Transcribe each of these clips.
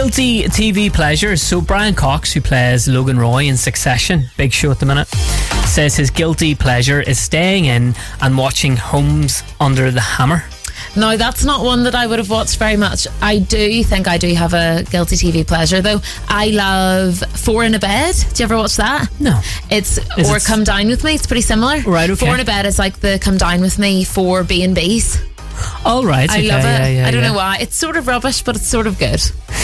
Guilty TV pleasures. So Brian Cox, who plays Logan Roy in Succession, big show at the minute, says his guilty pleasure is staying in and watching Homes Under the Hammer. No, that's not one that I would have watched very much. I do think I do have a guilty TV pleasure, though. I love Four in a Bed. Do you ever watch that? No. Or Come Dine With Me. It's pretty similar. Right, okay. Four in a Bed is like the Come Dine With Me for B&Bs. All right. I love it. I don't know why. It's sort of rubbish, but it's sort of good.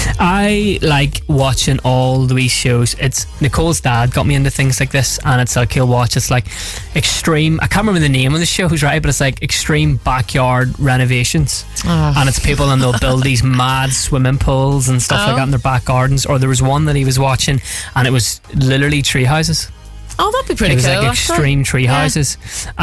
I like watching all the wee shows. It's Nicole's dad got me into things like this, and it's like he'll watch. It's like extreme. I can't remember the name of the shows, right? But it's like extreme backyard renovations, and it's people and they'll build these mad swimming pools and stuff like that in their back gardens. Or there was one that he was watching, and it was literally tree houses. Oh, that'd be pretty cool. It was cool, like extreme tree houses.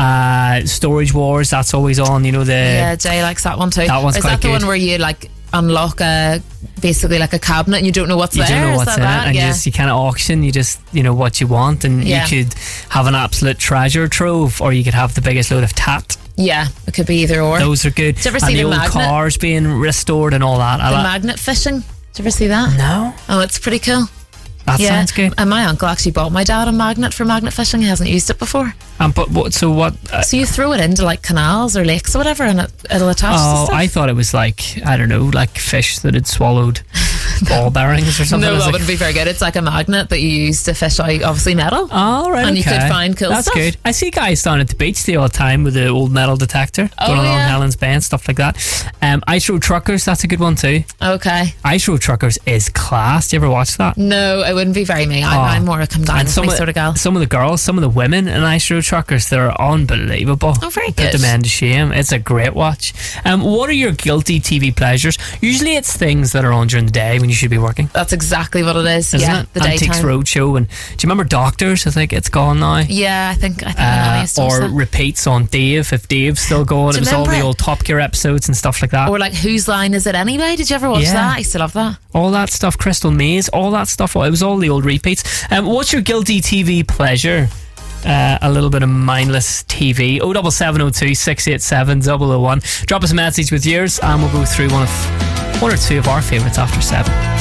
Storage Wars, that's always on. You know, Jay likes that one too. That one's Is quite that the good. one where you like unlock basically like a cabinet and you don't know what's there? You don't know what's in it, and yeah. you kind of auction. You just what you want, and you could have an absolute treasure trove, or you could have the biggest load of tat. Yeah, it could be either or. Those are good. Did you ever and see the the old magnet? cars being restored and all that. The magnet fishing. Did you ever see that? No. Oh, it's pretty cool. That sounds good. And my uncle actually bought my dad a magnet for magnet fishing. He hasn't used it before. But what? So what? So you throw it into like canals or lakes or whatever, and it'll attach to stuff. I thought it was like, I don't know, like fish that had swallowed ball bearings or something. No, that wouldn't be very good. It's like a magnet that you use to fish out, obviously, metal. Oh, right. And you could find cool That's stuff. good. I see guys down at the beach the old time with the old metal detector going along Helen's Bay and stuff like that. Ice Road Truckers, that's a good one too. Okay. Ice Road Truckers is class. Do you ever watch that? No, it wouldn't be very me. I'm more a come down with me sort of girl. Some of the girls, some of the women in Ice Road Truckers, they're unbelievable. Oh, very Put good. the men to shame. It's a great watch. What are your guilty TV pleasures? Usually it's things that are on during the day when you should be working. That's exactly what it is. Isn't yeah, it? the Antiques daytime. Roadshow. And do you remember Doctors? I think it's gone now. Yeah, I think I used to watch or that. repeats on Dave, if Dave's still going. Do It you was all the remember old Top Gear episodes and stuff like that. Or like Whose Line Is It Anyway? Did you ever watch that? I used to love that. All that stuff, Crystal Maze, all that stuff. It was all the old repeats. What's your guilty TV pleasure? A little bit of mindless TV. 07702 687 001. Drop us a message with yours, and we'll go through one or two of our favourites after 7.